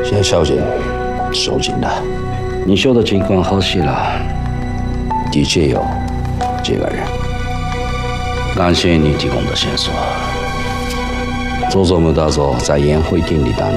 现在小姐收紧了， 你说的情况好细了， 的确有这个人。 感谢你提供的线索。 佐佐木大佐在宴会厅里打